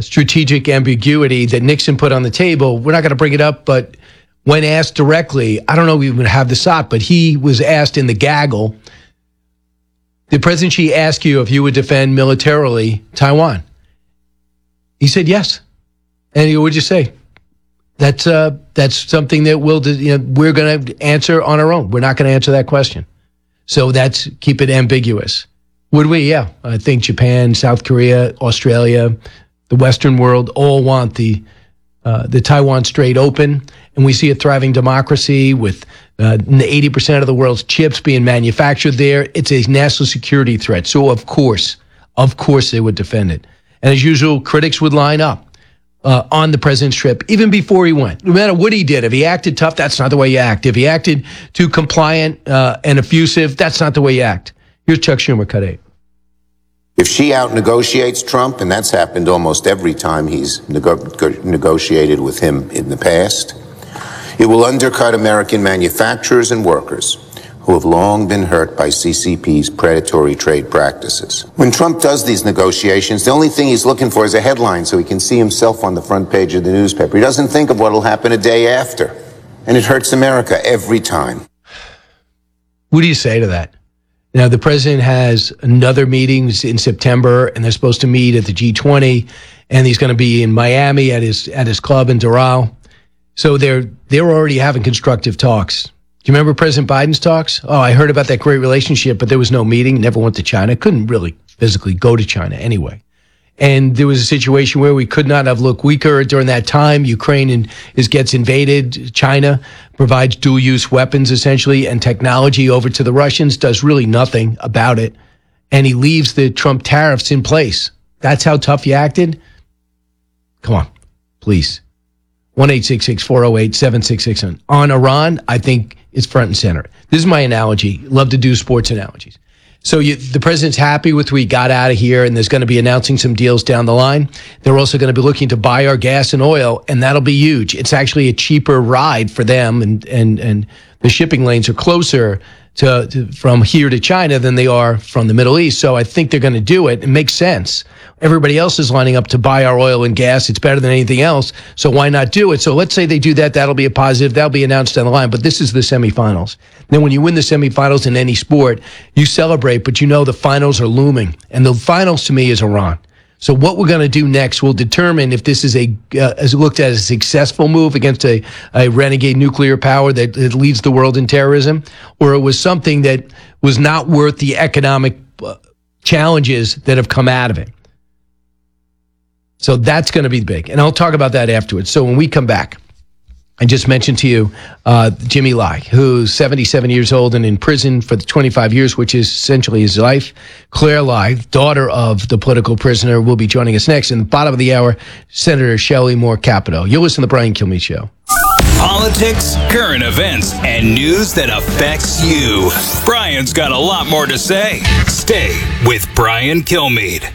strategic ambiguity that Nixon put on the table. We're not going to bring it up, but when asked directly, I don't know if we would have the SOT, but he was asked in the gaggle, did President Xi ask you if you would defend militarily Taiwan? He said yes. And what would you say? That's something that we're going to answer on our own. We're not going to answer that question. So that's keep it ambiguous. Would we? Yeah. I think Japan, South Korea, Australia, the Western world all want the Taiwan Strait open, and we see a thriving democracy with 80% of the world's chips being manufactured there. It's a national security threat. So of course they would defend it. And as usual, critics would line up on the president's trip, even before he went. No matter what he did, if he acted tough, that's not the way you act. If he acted too compliant and effusive, that's not the way you act. Here's Chuck Schumer, cut 8. If Xi out-negotiates Trump, and that's happened almost every time he's negotiated with him in the past, it will undercut American manufacturers and workers who have long been hurt by CCP's predatory trade practices. When Trump does these negotiations, the only thing he's looking for is a headline so he can see himself on the front page of the newspaper. He doesn't think of what will happen a day after, and it hurts America every time. What do you say to that? Now, the president has another meeting in September, and they're supposed to meet at the G20, and he's going to be in Miami at his club in Doral. So they're already having constructive talks. Do you remember President Biden's talks? Oh, I heard about that great relationship, but there was no meeting, never went to China, couldn't really physically go to China anyway. And there was a situation where we could not have looked weaker during that time. Ukraine gets invaded. China provides dual-use weapons, essentially, and technology over to the Russians, does really nothing about it. And he leaves the Trump tariffs in place. That's how tough he acted? Come on, please. 1-866-408-7667. On Iran, I think it's front and center. This is my analogy. Love to do sports analogies. So the president's happy with we got out of here, and there's going to be announcing some deals down the line. They're also going to be looking to buy our gas and oil, and that'll be huge. It's actually a cheaper ride for them, and the shipping lanes are closer to from here to China than they are from the Middle East. So I think they're going to do it. It makes sense. Everybody else is lining up to buy our oil and gas. It's better than anything else. So why not do it? So let's say they do that. That'll be a positive. That'll be announced down the line. But this is the semifinals. Then when you win the semifinals in any sport, you celebrate, but you know the finals are looming. And the finals to me is Iran. So what we're going to do next will determine if this is as looked at as a successful move against a renegade nuclear power that leads the world in terrorism, or it was something that was not worth the economic challenges that have come out of it. So that's going to be big. And I'll talk about that afterwards. So when we come back, I just mentioned to you Jimmy Lai, who's 77 years old and in prison for 25 years, which is essentially his life. Claire Lai, daughter of the political prisoner, will be joining us next. In the bottom of the hour, Senator Shelley Moore Capito. You'll listen to the Brian Kilmeade Show. Politics, current events, and news that affects you. Brian's got a lot more to say. Stay with Brian Kilmeade.